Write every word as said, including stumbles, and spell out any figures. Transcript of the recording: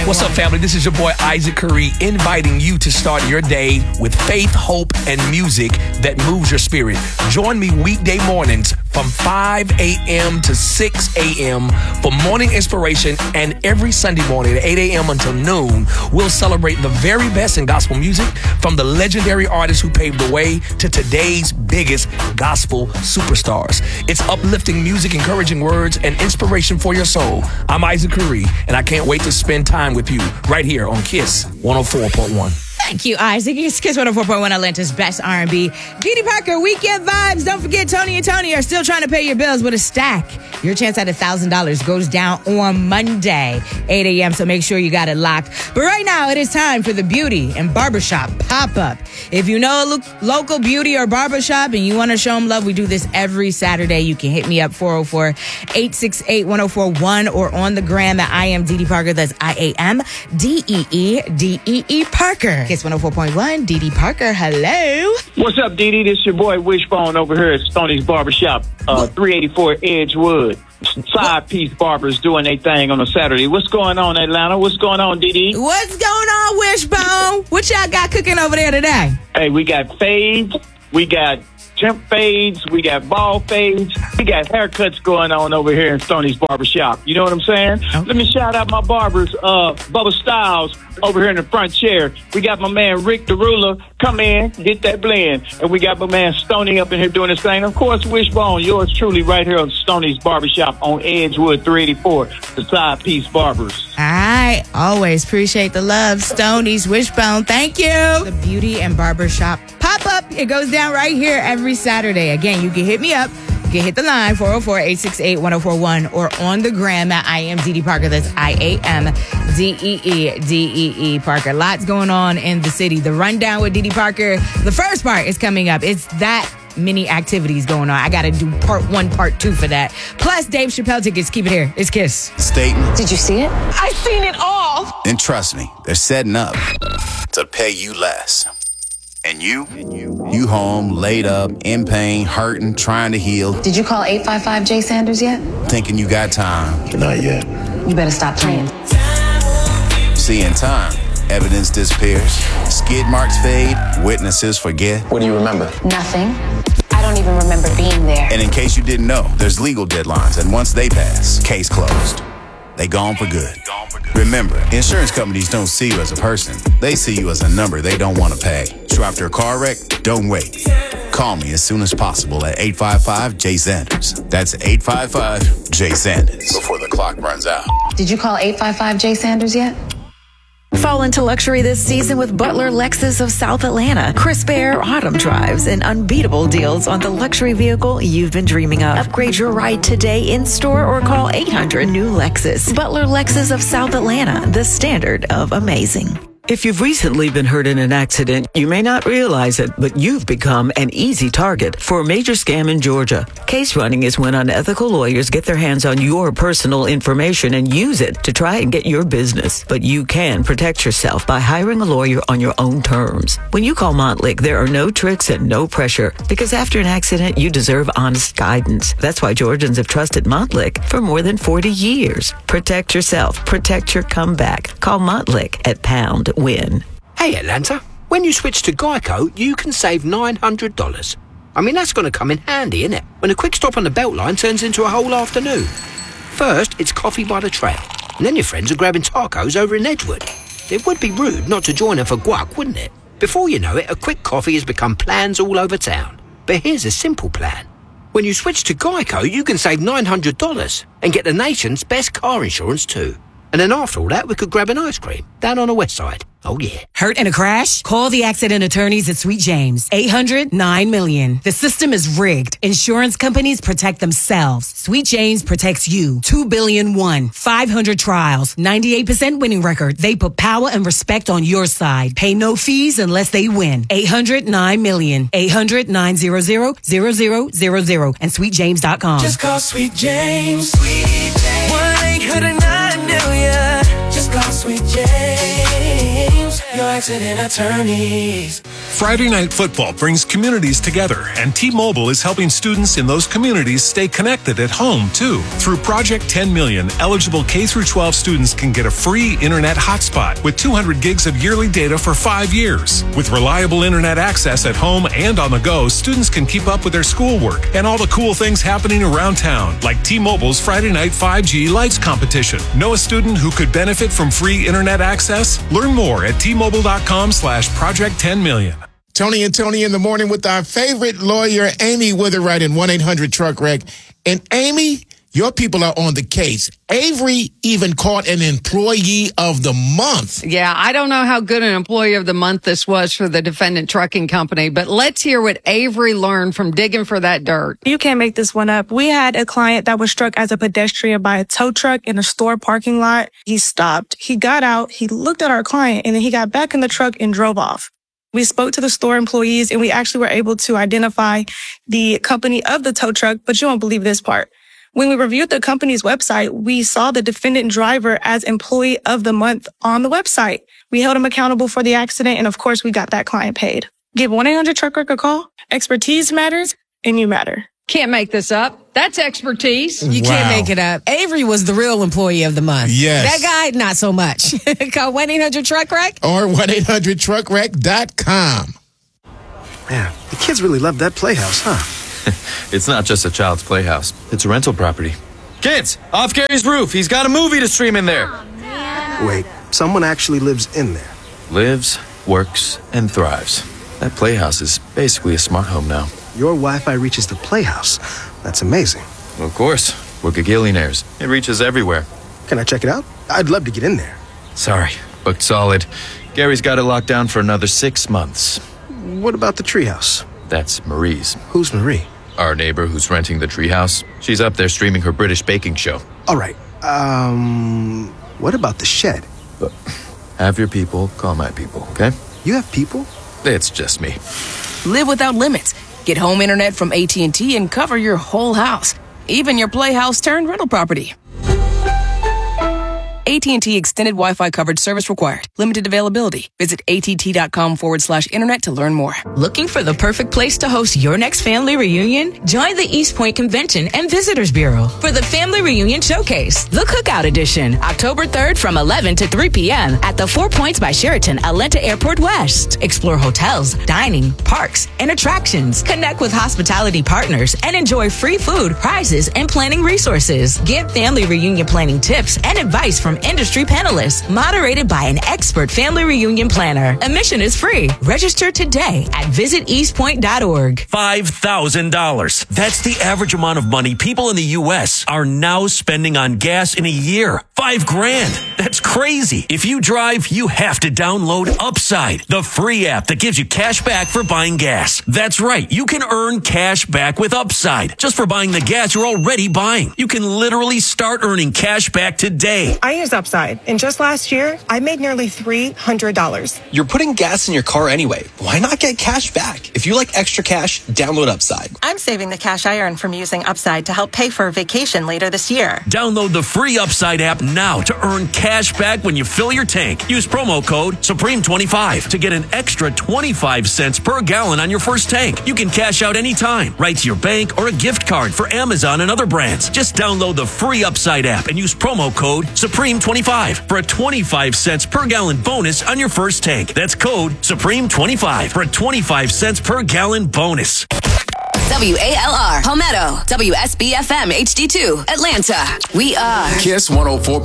What's up, family? This is your boy Isaac Curry, inviting you to start your day with faith, hope, and music that moves your spirit. Join me weekday mornings from five a.m. to six a.m. for morning inspiration, and every Sunday morning at eight a.m. until noon, we'll celebrate the very best in gospel music from the legendary artists who paved the way to today's biggest gospel superstars. It's uplifting music, encouraging words, and inspiration for your soul. I'm Isaac Curry, and I can't wait to spend time with you right here on Kiss one oh four point one. Thank you, Isaac. It's Kiss one oh four point one, Atlanta's best R and B. Dee Dee Parker, Weekend Vibes. Don't forget, Tony and Tony are still trying to pay your bills with a stack. Your chance at one thousand dollars goes down on Monday, eight a.m., so make sure you got it locked. But right now, it is time for the Beauty and Barbershop Pop-Up. If you know a lo- local beauty or barbershop and you want to show them love, we do this every Saturday. You can hit me up, four oh four, eight six eight, one oh four one, or on the gram at I am Dee Dee Parker. That's I A M D E E D E E Parker. Kiss one oh four point one, Dee Dee Parker, hello. What's up, Dee Dee? This your boy Wishbone over here at Stoney's Barbershop, uh, three eighty-four Edgewood. Side-piece barbers doing their thing on a Saturday. What's going on, Atlanta? What's going on, Dee Dee? What's going on, Wishbone? What y'all got cooking over there today? Hey, we got fades, we got temp fades, we got ball fades, we got haircuts going on over here in Stoney's Barbershop. You know what I'm saying? Okay. Let me shout out my barbers, uh, Bubba Styles over here in the front chair. We got my man Rick DeRula. Come in, get that blend. And we got my man Stoney up in here doing his thing. Of course, Wishbone, yours truly right here on Stoney's Barbershop on Edgewood three eighty-four, the Side Piece Barbers. All right. Always appreciate the love. Stoney's, Wishbone, thank you. The Beauty and Barbershop Pop-Up. It goes down right here every Saturday. Again, you can hit me up. You can hit the line, four oh four, eight six eight, one oh four one, or on the gram at I am Dee Dee Parker. That's I A M D E E D E E Parker. Lots going on in the city. The rundown with Dee Dee Parker, the first part is coming up. It's that many activities going on. I got to do part one, part two for that. Plus, Dave Chappelle tickets. Keep it here. It's Kiss. Statement. Did you see it? I seen it all. And trust me, they're setting up to pay you less. And you, you home, laid up, in pain, hurting, trying to heal. Did you call eight five five J Sanders yet? Thinking you got time. Not yet. You better stop playing. See, in time, evidence disappears, skid marks fade, witnesses forget. What do you remember? Nothing. I don't even remember being there. And in case you didn't know, there's legal deadlines, and once they pass, case closed. They gone for good. Remember, insurance companies don't see you as a person. They see you as a number they don't want to pay. So after a car wreck, don't wait. Call me as soon as possible at eight five five J Sanders. That's eight five five J Sanders. Before the clock runs out. Did you call eight five five J Sanders yet? Fall into luxury this season with Butler Lexus of South Atlanta. Crisp air, autumn drives, and unbeatable deals on the luxury vehicle you've been dreaming of. Upgrade your ride today in store or call eight hundred new Lexus. Butler Lexus of South Atlanta, the standard of amazing. If you've recently been hurt in an accident, you may not realize it, but you've become an easy target for a major scam in Georgia. Case running is when unethical lawyers get their hands on your personal information and use it to try and get your business. But you can protect yourself by hiring a lawyer on your own terms. When you call Montlick, there are no tricks and no pressure, because after an accident, you deserve honest guidance. That's why Georgians have trusted Montlick for more than forty years. Protect yourself. Protect your comeback. Call Montlick at pound win. Hey Atlanta, when you switch to Geico, you can save nine hundred dollars. I mean, that's going to come in handy, innit? When a quick stop on the Beltline turns into a whole afternoon. First, it's coffee by the trail, and then your friends are grabbing tacos over in Edgewood. It would be rude not to join them for guac, wouldn't it? Before you know it, a quick coffee has become plans all over town. But here's a simple plan. When you switch to Geico, you can save nine hundred dollars and get the nation's best car insurance too. And then after all that, we could grab an ice cream down on the west side. Oh, yeah. Hurt in a crash? Call the accident attorneys at Sweet James. eight hundred nine million. The system is rigged. Insurance companies protect themselves. Sweet James protects you. two billion one. five hundred trials. ninety-eight percent winning record. They put power and respect on your side. Pay no fees unless they win. eight hundred nine million. eight hundred nine hundred zero zero zero zero and sweet james dot com. Just call Sweet James. Sweet James. one eight hundred nine million. Just call Sweet James. Your accident attorneys. Friday Night Football brings communities together, and T-Mobile is helping students in those communities stay connected at home, too. Through Project ten million, eligible K through twelve students can get a free internet hotspot with two hundred gigs of yearly data for five years. With reliable internet access at home and on the go, students can keep up with their schoolwork and all the cool things happening around town, like T-Mobile's Friday Night five G Lights competition. Know a student who could benefit from free internet access? Learn more at T-Mobile.com slash Project 10 million. Tony and Tony in the morning with our favorite lawyer, Amy Witherite in one eight hundred truck wreck. And Amy, your people are on the case. Avery even caught an employee of the month. Yeah, I don't know how good an employee of the month this was for the defendant trucking company, but let's hear what Avery learned from digging for that dirt. You can't make this one up. We had a client that was struck as a pedestrian by a tow truck in a store parking lot. He stopped, he got out, he looked at our client, and then he got back in the truck and drove off. We spoke to the store employees, and we actually were able to identify the company of the tow truck, but you won't believe this part. When we reviewed the company's website, we saw the defendant driver as employee of the month on the website. We held him accountable for the accident, and of course, we got that client paid. Give one eight hundred truck wreck a call. Expertise matters, and you matter. Can't make this up. That's expertise. You Wow. can't make it up. Avery was the real employee of the month. Yes. That guy, not so much. Call one eight hundred truck wreck. Or one eight hundred truck wreck dot com. Man, the kids really love that playhouse, huh? It's not just a child's playhouse. It's a rental property. Kids, off Gary's roof. He's got a movie to stream in there. Wait, someone actually lives in there. Lives, works, and thrives. That playhouse is basically a smart home now. Your Wi-Fi reaches the playhouse. That's amazing. Of course. We're gagillionaires. It reaches everywhere. Can I check it out? I'd love to get in there. Sorry, booked solid. Gary's got it locked down for another six months. What about the treehouse? That's Marie's. Who's Marie? Our neighbor who's renting the treehouse. She's up there streaming her British baking show. All right. Um, what about the shed? But have your people call my people, okay? You have people? It's just me. Live without limits. Get home internet from A T and T and cover your whole house, even your playhouse turned rental property. A T and T extended Wi-Fi coverage service required. Limited availability. Visit att.com forward slash internet to learn more. Looking for the perfect place to host your next family reunion? Join the East Point Convention and Visitors Bureau for the Family Reunion Showcase, the Cookout Edition, October third from eleven to three p.m. at the Four Points by Sheraton, Atlanta Airport West. Explore hotels, dining, parks, and attractions. Connect with hospitality partners and enjoy free food, prizes, and planning resources. Get family reunion planning tips and advice from industry panelists, moderated by an expert family reunion planner. Admission is free. Register today at visit east point dot org. five thousand dollars. That's the average amount of money people in the U S are now spending on gas in a year. Five grand. That's crazy. If you drive, you have to download Upside, the free app that gives you cash back for buying gas. That's right. You can earn cash back with Upside just for buying the gas you're already buying. You can literally start earning cash back today. I use Upside, and just last year, I made nearly three hundred dollars. You're putting gas in your car anyway. Why not get cash back? If you like extra cash, download Upside. I'm saving the cash I earn from using Upside to help pay for a vacation later this year. Download the free Upside app now to earn cash back when you fill your tank. Use promo code Supreme twenty-five to get an extra twenty-five cents per gallon on your first tank. You can cash out anytime, right to your bank or a gift card for Amazon and other brands. Just download the free Upside app and use promo code Supreme twenty-five for a twenty-five cents per gallon bonus on your first tank. That's code Supreme twenty-five for a twenty-five cents per gallon bonus. W A L R, Palmetto, W S B F M H D two, Atlanta. We are Kiss one oh four point